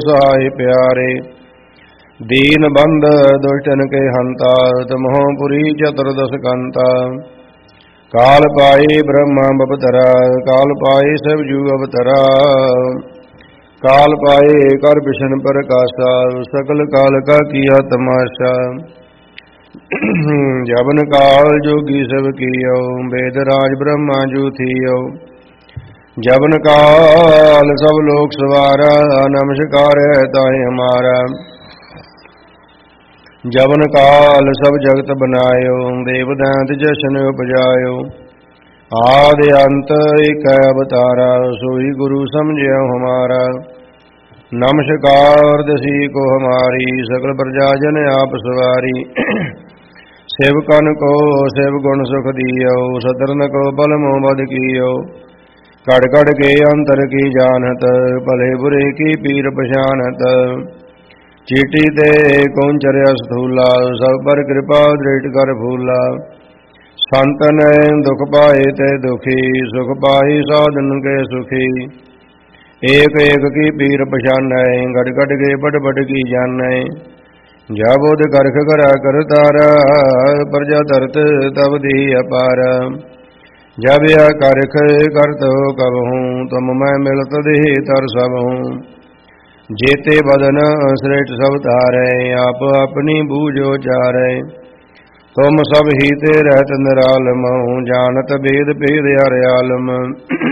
सहाय प्यारे। दीन बंद दुष्टन के हंता, तमहो पुरी चतुर्दश कंता। काल पाए ब्रह्मा बपतरा, काल पाए सब जू अवतरा। काल पाए कर बिशन प्रकाशा, सकल काल का किया तमाशा। जबन काल जोगी सब कियो, वेद राज ब्रह्मा जू थियो। जबन काल सब लोक सवारा, नमस्कार है ताहि हमारा। जबन काल सब जगत बनायो, देव दैंत जशन उपजायो। आदि अंत एक अवतारा, सोई गुरु समझियो हमारा। नमस्कार दसी को हमारी, सकल प्रजा जन आप सवारी। सेवकन को सेव गुण सुख दियो, सतरन को बल मोह बद कियो। कड़ कड़ के अंतर की जानत, भले बुरे की पीर पछानत। चीटी ते कौंचर्य स्थूला, सब पर कृपा दृढ़ कर फूला। संतन दुख पाए ते दुखी, सुख पाई साधन के सुखी। एक एक की पीर पछानै, गड़ गड़ के बड़ बड़ की जानै। जब बोध करख करा कर तारा, प्रजा तरत तब दी अपार। जब यह करख करत हो कब हूँ, तुम मैं मिलत देह तर सब हूँ। जेते बदन श्रेष्ठ सब तारे, आप अपनी बूझो चारे। तुम सब ही ते रहत निरालम, जानत भेद भेद हर आलम।